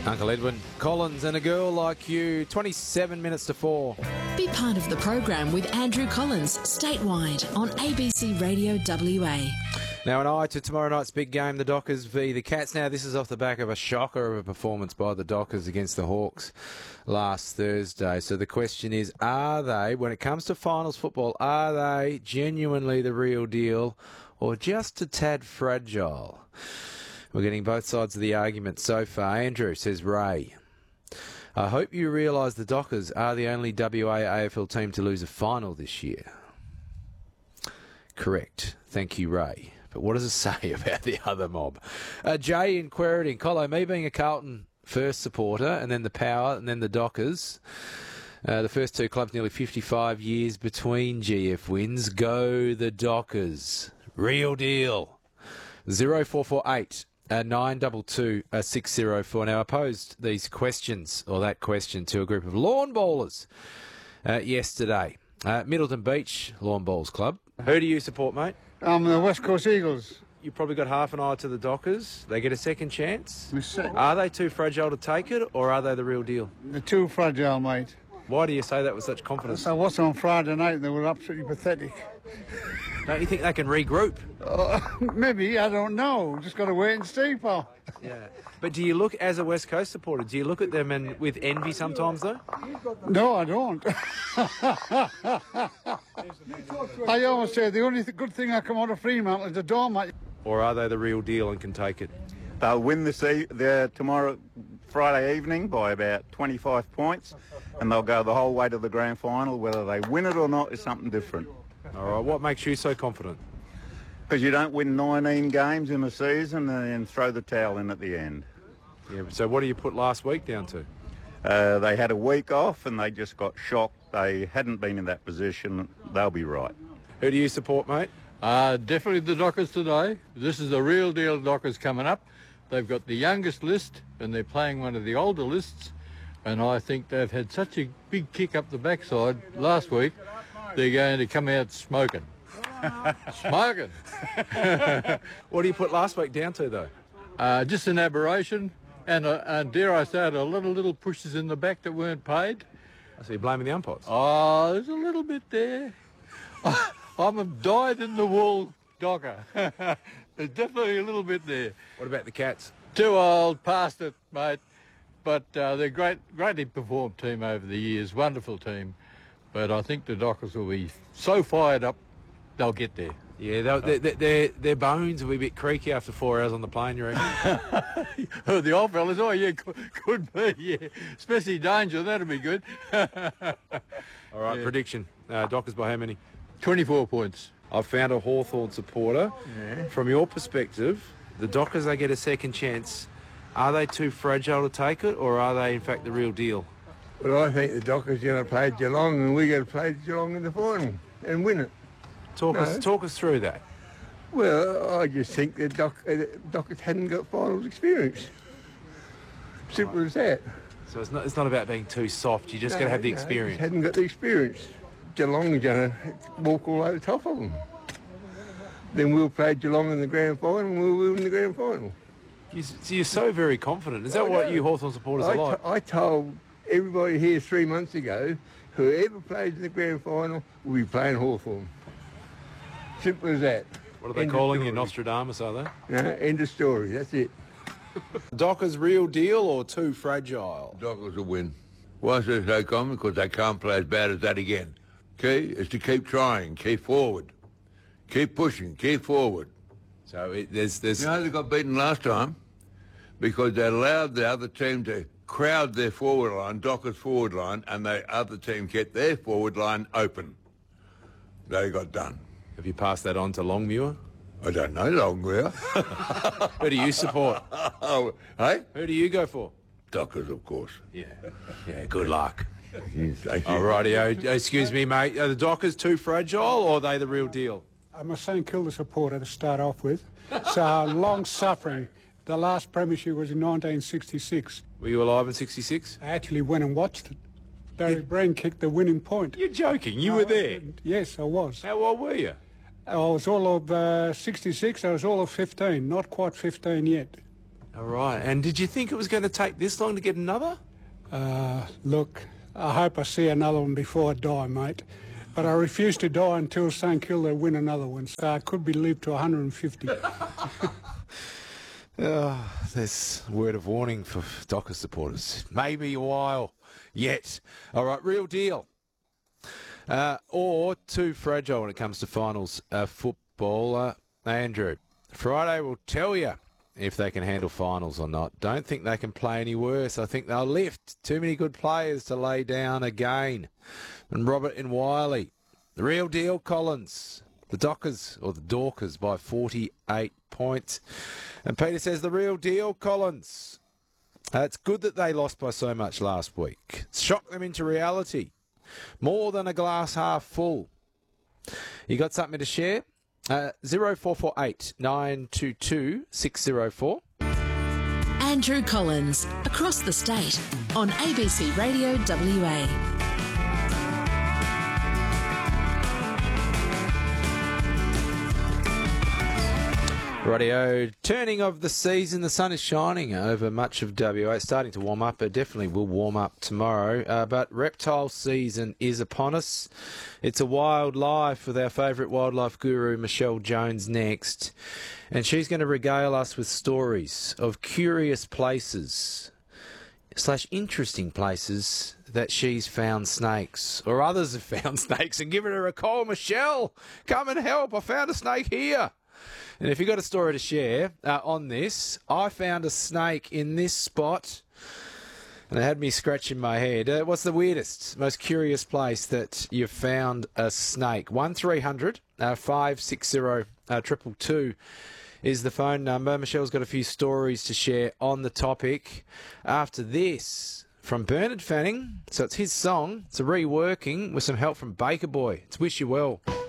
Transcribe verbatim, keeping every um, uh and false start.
Uncle Edwin Collins and A Girl Like You, twenty-seven minutes to four. Be part of the program with Andrew Collins, statewide on A B C Radio W A. Now an eye to tomorrow night's big game, the Dockers v the Cats. Now this is off the back of a shocker of a performance by the Dockers against the Hawks last Thursday. So the question is, are they, when it comes to finals football, are they genuinely the real deal or just a tad fragile? We're getting both sides of the argument so far. Andrew says, Ray, I hope you realise the Dockers are the only W A A F L team to lose a final this year. Correct. Thank you, Ray. But what does it say about the other mob? Uh, Jay in Queriting. Colo, me being a Carlton first supporter and then the Power and then the Dockers. Uh, the first two clubs nearly fifty-five years between G F wins. Go the Dockers. Real deal. zero four four eight Uh, nine two two uh, six zero four. Now, I posed these questions, or that question, to a group of lawn bowlers uh, yesterday. Uh, Middleton Beach Lawn Bowls Club. Who do you support, mate? I'm the West Coast Eagles. You've probably got half an eye to the Dockers. They get a second chance. Mistake. Are they too fragile to take it, or are they the real deal? They're too fragile, mate. Why do you say that with such confidence? I watched them on Friday night and they were absolutely pathetic. Don't you think they can regroup? Uh, maybe, I don't know. Just got to wait and see, pal. Yeah. But do you look, as a West Coast supporter, do you look at them and with envy sometimes, though? No, I don't. I always say the only th- good thing I come out of Fremantle is the doormat. Or are they the real deal and can take it? They'll win this e- the, tomorrow, Friday evening, by about twenty-five points, and they'll go the whole way to the grand final. Whether they win it or not is something different. All right, what makes you so confident? Because you don't win nineteen games in a season and then throw the towel in at the end. Yeah. So what do you put last week down to? Uh, they had a week off and they just got shocked. They hadn't been in that position. They'll be right. Who do you support, mate? Uh, definitely the Dockers today. This is the real deal Dockers coming up. They've got the youngest list and they're playing one of the older lists. And I think they've had such a big kick up the backside last week, they're going to come out smoking. Smoking. What do you put last week down to, though? Uh, just an aberration. And, uh, and dare I say it, a lot of little pushes in the back that weren't paid. So you're blaming the umpires? Oh, there's a little bit there. I'm a dyed-in-the-wool Docker. There's definitely a little bit there. What about the Cats? Too old, past it, mate. But uh, they're great, greatly performed team over the years, wonderful team. But I think the Dockers will be so fired up, they'll get there. Yeah, they, they, their their bones will be a bit creaky after four hours on the plane, you reckon? Oh, the old fellas, oh, yeah, could, could be, yeah. Especially Danger, that'll be good. All right, Yeah. prediction. Uh, Dockers by how many? twenty-four points. I've found a Hawthorn supporter. Yeah. From your perspective, the Dockers, they get a second chance. Are they too fragile to take it, or are they, in fact, the real deal? Well, I think the Dockers are going to play Geelong and we're going to play Geelong in the final and win it. Talk No. us talk us through that. Well, I just think the Dock, uh, the Dockers hadn't got finals experience. Simple as that. So it's not it's not about being too soft. You just got to have the No, no, experience. just hadn't got the experience. Geelong is going to walk all over the top of them. Then we'll play Geelong in the grand final and we'll win the grand final. You, so you're so very confident. Is that I what know. you Hawthorn supporters I, are like? t- I told everybody here three months ago, whoever plays in the grand final will be playing Hawthorn. Simple as that. What are they End of calling you, story. Nostradamus, are they? No, end of story, that's it. Dockers real deal or too fragile? Dockers will win. Why is it so common? Because they can't play as bad as that again. Key is to keep trying, keep forward, keep pushing, keep forward. So it, there's there's You know, they got beaten last time because they allowed the other team to crowd their forward line, Dockers forward line, and the other team kept their forward line open. They got done. have you passed that on to Longmuir? I don't know, Longmuir. Who do you support? Oh, hey? Who do you go for? Dockers, of course. Yeah, yeah. Good luck. Thank you. All righty. Excuse me, mate. Are the Dockers too fragile, or are they the real deal? I'm a St Kilda supporter to start off with. So long suffering. The last premiership was in nineteen sixty-six. Were you alive in sixty-six? I actually went and watched it. Barry Breen kicked the winning point. You're joking. You were there. Yes, I was. How old were you? I was all of uh, sixty-six. I was all of fifteen. Not quite fifteen yet. All right. And did you think it was going to take this long to get another? Uh, look, I hope I see another one before I die, mate. But I refuse to die until St Kilda win another one, so I could be lived to one hundred fifty. Oh, there's a word of warning for Dockers supporters. Maybe a while yet. All right, real deal. Uh, or too fragile when it comes to finals uh, football. Uh, Andrew, Friday will tell you if they can handle finals or not. Don't think they can play any worse. I think they'll lift. Too many good players to lay down again. And Robert and Wiley, the real deal, Collins. The Dockers, or the Dorkers, by forty-eight points. And Peter says, the real deal, Collins. Uh, it's good that they lost by so much last week. Shocked them into reality. More than a glass half full. You got something to share? Uh, zero four four eight nine two two six zero four. Andrew Collins, across the state, on A B C Radio W A. Rightio, turning of the season, the sun is shining over much of W A. It's starting to warm up. It definitely will warm up tomorrow. Uh, but reptile season is upon us. It's a wildlife with our favourite wildlife guru, Michelle Jones, next. And she's going to regale us with stories of curious places slash interesting places that she's found snakes, or others have found snakes and given her a call. Michelle, come and help. I found a snake here. And if you've got a story to share uh, on this, I found a snake in this spot, and it had me scratching my head. Uh, what's the weirdest, most curious place that you've found a snake? one three hundred five six zero two two two is the phone number. Michelle's got a few stories to share on the topic. After this, from Bernard Fanning, so it's his song. It's a reworking with some help from Baker Boy. It's Wish You Well.